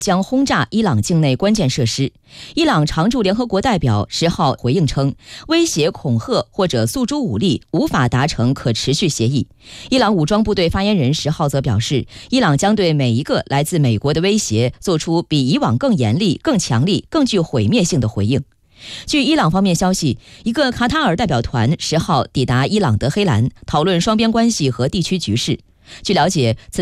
将轰炸伊朗境内关键设施。伊朗常驻联合国代表10号回应称，威胁、恐吓或者诉诸武力无法达成可持续协议。伊朗武装部队发言人10号则表示，伊朗将对每一个来自美国的威胁做出比以往更严厉、更强力、更具毁灭性的回应。据伊朗方面消息，一个卡塔尔代表团10号抵达伊朗德黑兰，讨论双边关系和地区局势。据了解，